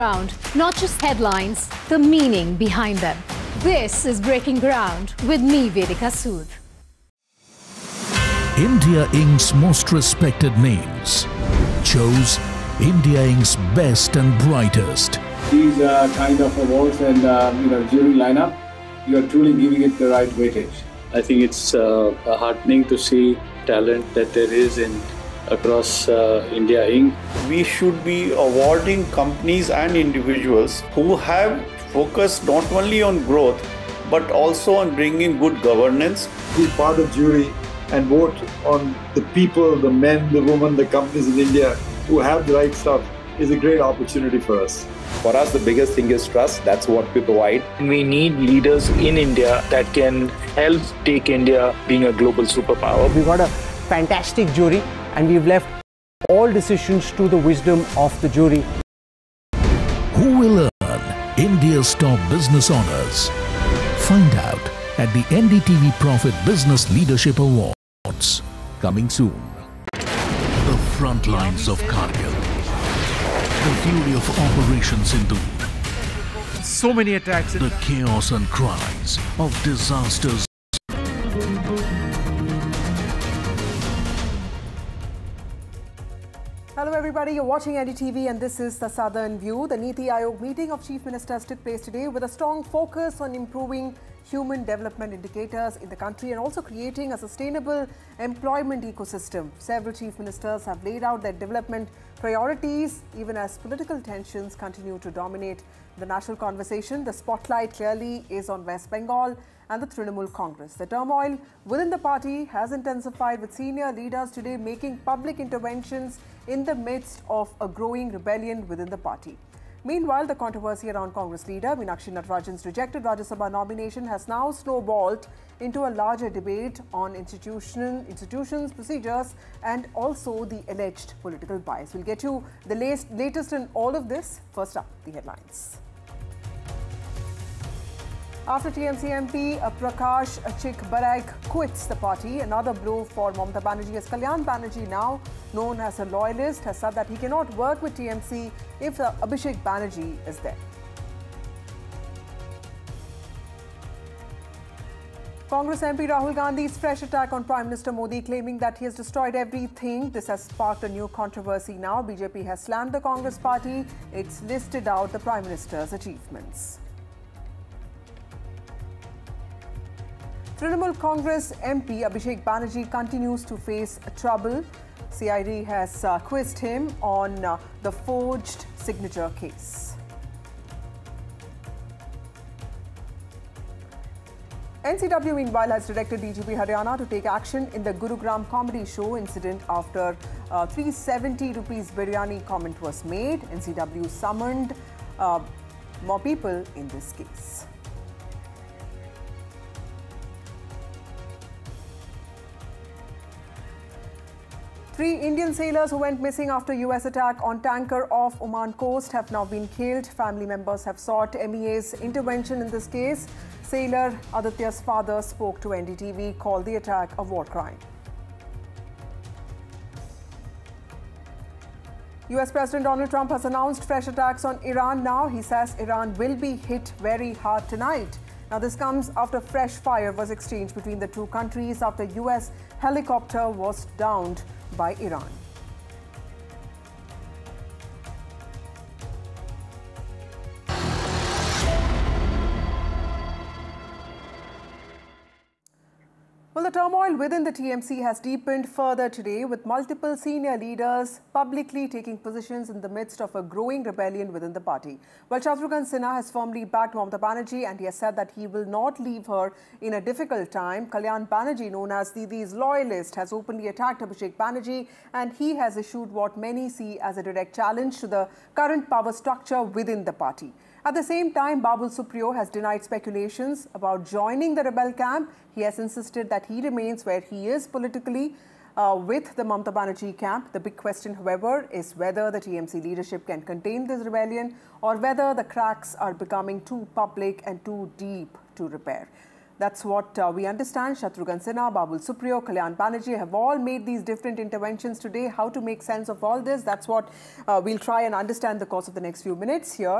Ground, not just headlines, the meaning behind them. This is Breaking Ground with me, Vedika Sood. India Inc.'s most respected names chose India Inc.'s best and brightest. These kind of awards and jury lineup, you are truly giving it the right weightage. I think it's heartening to see talent that there is across India Inc. We should be awarding companies and individuals who have focused not only on growth but also on bringing good governance. Be part of jury and vote on the people, the men, the women, the companies in India who have the right stuff is a great opportunity for us. For us, the biggest thing is trust. That's what we provide. We need leaders in India that can help take India being a global superpower. We've got a fantastic jury and we've left all decisions to the wisdom of the jury. Who will earn India's top business honors? Find out at the NDTV Profit Business Leadership Awards. Coming soon. The front lines of Kargil. The fury of Operation Sindoor. So many attacks. The chaos and cries of disasters. Hello everybody, you're watching NDTV and this is the Southern View. The Niti Aayog meeting of Chief Ministers took place today with a strong focus on improving human development indicators in the country and also creating a sustainable employment ecosystem. Several Chief Ministers have laid out their development priorities even as political tensions continue to dominate the national conversation. The spotlight clearly is on West Bengal and the Trinamool Congress. The turmoil within the party has intensified with senior leaders today making public interventions in the midst of a growing rebellion within the party. Meanwhile, the controversy around Congress leader Meenakshi Natarajan's rejected Rajya Sabha nomination has now snowballed into a larger debate on institutions, procedures and also the alleged political bias. We'll get you the latest in all of this. First up, the headlines. After TMC MP Prakash Chikbarag quits the party, another blow for Mamata Banerjee as Kalyan Banerjee, now known as a loyalist, has said that he cannot work with TMC if Abhishek Banerjee is there. Congress MP Rahul Gandhi's fresh attack on Prime Minister Modi, claiming that he has destroyed everything. This has sparked a new controversy now. BJP has slammed the Congress party. It's listed out the Prime Minister's achievements. Trinamool Congress MP Abhishek Banerjee continues to face trouble. CID has quizzed him on the forged signature case. NCW meanwhile has directed DGP Haryana to take action in the Gurugram comedy show incident after 370 rupees biryani comment was made. NCW summoned more people in this case. Three Indian sailors who went missing after US attack on tanker off Oman coast have now been killed. Family members have sought MEA's intervention in this case. Sailor Aditya's father spoke to NDTV, called the attack a war crime. US President Donald Trump has announced fresh attacks on Iran now. He says Iran will be hit very hard tonight. Now, this comes after fresh fire was exchanged between the two countries after US helicopter was downed by Iran. Well, the turmoil within the TMC has deepened further today with multiple senior leaders publicly taking positions in the midst of a growing rebellion within the party. Well, Shatrughan Sinha has firmly backed Mamata Banerjee and he has said that he will not leave her in a difficult time. Kalyan Banerjee, known as Didi's loyalist, has openly attacked Abhishek Banerjee and he has issued what many see as a direct challenge to the current power structure within the party. At the same time, Babul Supriyo has denied speculations about joining the rebel camp. He has insisted that he remains where he is politically with the Mamata Banerjee camp. The big question, however, is whether the TMC leadership can contain this rebellion or whether the cracks are becoming too public and too deep to repair. That's what we understand. Shatrughan Sinha, Babul Supriyo, Kalyan Banerjee have all made these different interventions today. How to make sense of all this? That's what we'll try and understand the course of the next few minutes here.